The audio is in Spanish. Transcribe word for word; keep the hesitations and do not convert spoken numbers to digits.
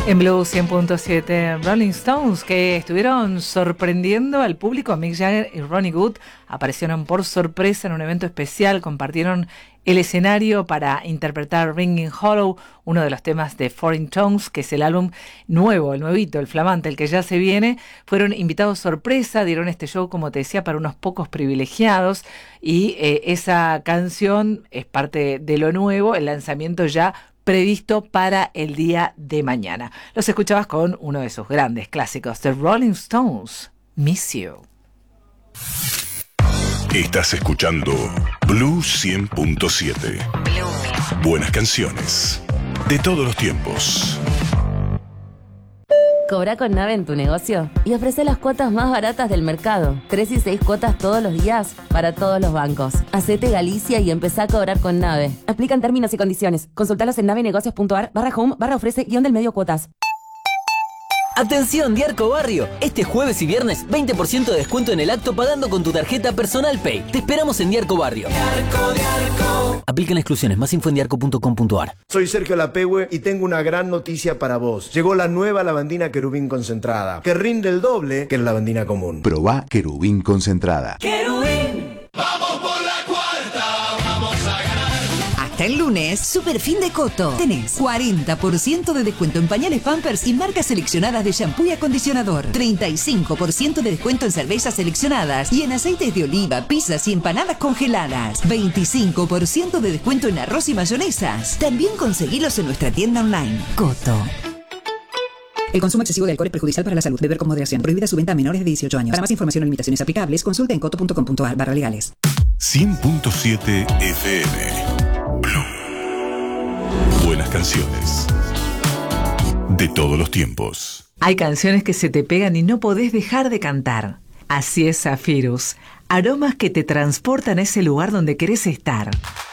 En Blue cien punto siete, Rolling Stones, que estuvieron sorprendiendo al público. Mick Jagger y Ronnie Wood aparecieron por sorpresa en un evento especial, compartieron el escenario para interpretar Ringing Hollow, uno de los temas de Foreign Tongues, que es el álbum nuevo, el nuevito, el flamante, el que ya se viene. Fueron invitados sorpresa, dieron este show, como te decía, para unos pocos privilegiados, y eh, esa canción es parte de lo nuevo, el lanzamiento ya previsto para el día de mañana. Los escuchabas con uno de sus grandes clásicos, The Rolling Stones, Miss You. Estás escuchando Blue cien punto siete. Buenas canciones de todos los tiempos. Cobra con Nave en tu negocio y ofrece las cuotas más baratas del mercado. Tres y seis cuotas todos los días para todos los bancos. Hacete Galicia y empezá a cobrar con Nave. Aplican términos y condiciones. Consultalos en navenegocios.ar barra home barra ofrece guión del medio cuotas. Atención, Diarco Barrio. Este jueves y viernes, veinte por ciento de descuento en el acto pagando con tu tarjeta Personal Pay. Te esperamos en Diarco Barrio. Diarco, Diarco. Aplican exclusiones. Más info en diarco punto com punto ar. Soy Sergio Lapehue y tengo una gran noticia para vos. Llegó la nueva lavandina Querubín concentrada, que rinde el doble que la lavandina común. Probá Querubín concentrada. Querubín. Vamos por la cuarta, vamos a ganar. Hasta el lunes, Super Fin de Coto. Tenés cuarenta por ciento de descuento en pañales Pampers y marcas seleccionadas de shampoo y acondicionador. treinta y cinco por ciento de descuento en cervezas seleccionadas y en aceites de oliva, pizzas y empanadas congeladas. veinticinco por ciento de descuento en arroz y mayonesas. También conseguilos en nuestra tienda online. Coto. El consumo excesivo de alcohol es perjudicial para la salud. Beber con moderación. Prohibida su venta a menores de dieciocho años. Para más información o limitaciones aplicables, consulta en coto punto com punto ar barra legales. cien punto siete F M. Buenas canciones de todos los tiempos. Hay canciones que se te pegan y no podés dejar de cantar. Así es Zephyrus. Aromas que te transportan a ese lugar donde querés estar.